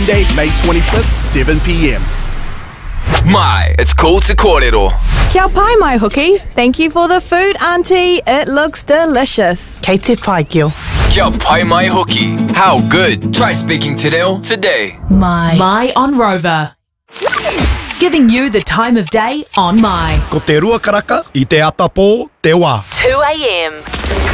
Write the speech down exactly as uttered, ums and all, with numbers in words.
Monday, May twenty-fifth, seven p m Mai, it's cool to kōrero. Kia pai, my hooky. Thank you for the food, Auntie. It looks delicious. Kei te pai, Gil. Kia pai mai hoki. How good. Try speaking te reo today. Mai. Mai on Rover. Giving you the time of day on Mai. Ko te rua karaka, I te ata pō, te wā. two a m